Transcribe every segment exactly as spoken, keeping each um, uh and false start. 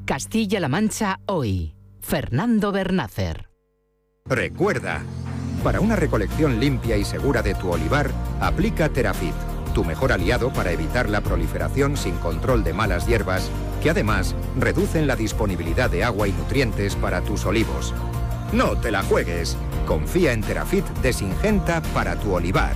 Castilla-La Mancha hoy. Fernando Bernácer. Recuerda, para una recolección limpia y segura de tu olivar, aplica Terafit, tu mejor aliado para evitar la proliferación sin control de malas hierbas, que además reducen la disponibilidad de agua y nutrientes para tus olivos. No te la juegues. Confía en Terafit de Syngenta para tu olivar.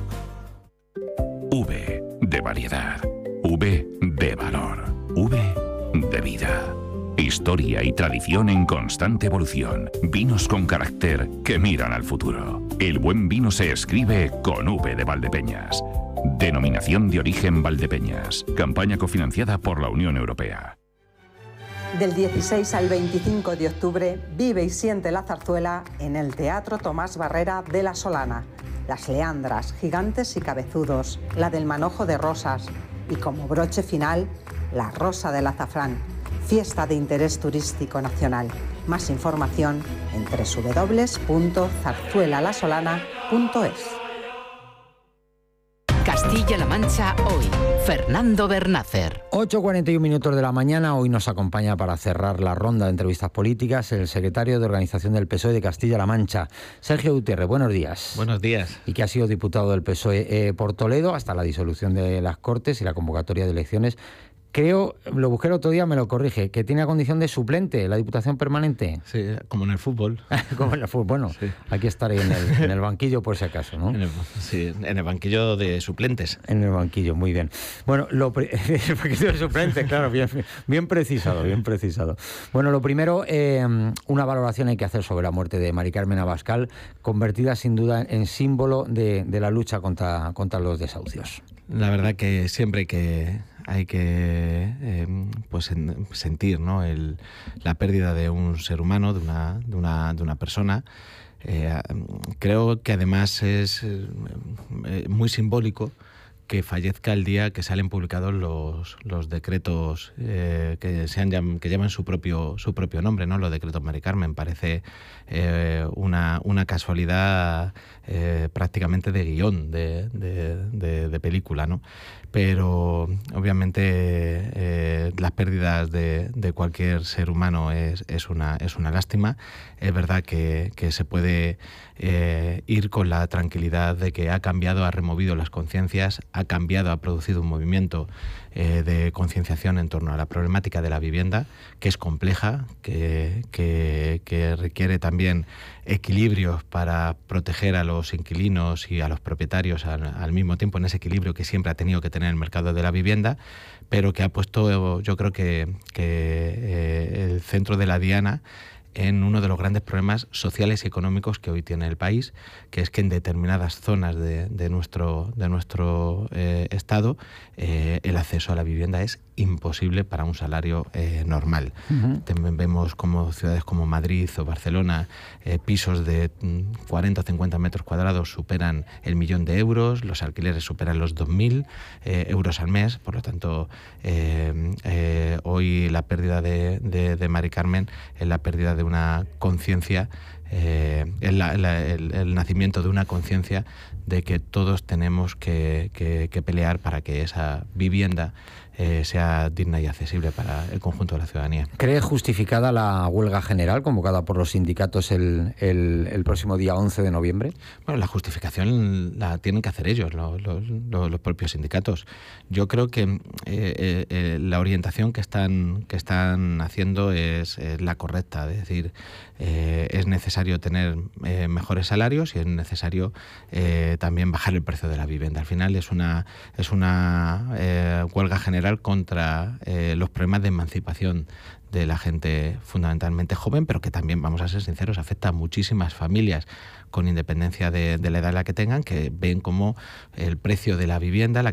V de variedad. V de valor. V de vida. Historia y tradición en constante evolución. Vinos con carácter que miran al futuro. El buen vino se escribe con V de Valdepeñas. Denominación de origen Valdepeñas. Campaña cofinanciada por la Unión Europea. Del dieciséis al veinticinco de octubre vive y siente la zarzuela en el Teatro Tomás Barrera de La Solana. Las leandras, gigantes y cabezudos, la del manojo de rosas y como broche final, la rosa del azafrán. Fiesta de interés turístico nacional. Más información en doble u doble u doble u punto zarzuela la solana punto es. Castilla-La Mancha hoy. Fernando Bernácer. ocho cuarenta y un minutos de la mañana. Hoy nos acompaña para cerrar la ronda de entrevistas políticas el secretario de Organización del P S O E de Castilla-La Mancha, Sergio Gutiérrez. Buenos días. Buenos días. Y que ha sido diputado del P S O E eh, por Toledo hasta la disolución de las Cortes y la convocatoria de elecciones. Creo, lo busqué el otro día, me lo corrige, que tiene la condición de suplente, la Diputación Permanente. Sí, como en el fútbol. Como en el fútbol, bueno, sí. Aquí estaré en el, en el banquillo por si acaso, ¿no? En el, sí, en el banquillo de suplentes. En el banquillo, muy bien. Bueno, lo el banquillo de suplentes, claro, bien, bien precisado, bien precisado. Bueno, lo primero, eh, una valoración hay que hacer sobre la muerte de Mari Carmen Abascal, convertida sin duda en símbolo de, de la lucha contra, contra los desahucios. La verdad que siempre hay que... hay que eh, pues en, sentir, ¿no?, el, la pérdida de un ser humano, de una, de una, de una persona. Eh, creo que además es eh, muy simbólico que fallezca el día que salen publicados los, los decretos eh, que, sean, que llevan su propio, su propio nombre, ¿no? Los decretos Mari Carmen. Parece eh, una, una casualidad eh, prácticamente de guión, de, de, de, de película, ¿no? Pero obviamente eh, las pérdidas de, de cualquier ser humano es, es, una, es una lástima. Es verdad que, que se puede eh, ir con la tranquilidad de que ha cambiado, ha removido las conciencias, ha cambiado, ha producido un movimiento eh, de concienciación en torno a la problemática de la vivienda, que es compleja, que, que, que requiere también equilibrios para proteger a los inquilinos y a los propietarios al, al mismo tiempo, en ese equilibrio que siempre ha tenido que tener el mercado de la vivienda, pero que ha puesto, yo creo que, que eh, el centro de la diana en uno de los grandes problemas sociales y económicos que hoy tiene el país, que es que en determinadas zonas de, de nuestro, de nuestro eh, estado eh, el acceso a la vivienda es imposible para un salario eh, normal. Uh-huh. También vemos como ciudades como Madrid o Barcelona, eh, pisos de cuarenta o cincuenta metros cuadrados superan el millón de euros, los alquileres superan los dos mil eh, euros al mes. Por lo tanto, eh, eh, hoy la pérdida de, de, de Mari Carmen es la pérdida de una conciencia, eh, el, el, el nacimiento de una conciencia de que todos tenemos que, que, que pelear para que esa vivienda eh, sea digna y accesible para el conjunto de la ciudadanía. ¿Cree justificada la huelga general convocada por los sindicatos el, el, el próximo día once de noviembre? Bueno, la justificación la tienen que hacer ellos, los, los, los propios sindicatos. Yo creo que eh, eh, la orientación que están, que están haciendo es, es la correcta, es decir, eh, es necesario tener eh, mejores salarios y es necesario eh, también bajar el precio de la vivienda. Al final es una, es una eh, huelga general contra eh, los problemas de emancipación de la gente fundamentalmente joven, pero que también, vamos a ser sinceros, afecta a muchísimas familias con independencia de, de la edad en la que tengan, que ven como el precio de la vivienda, la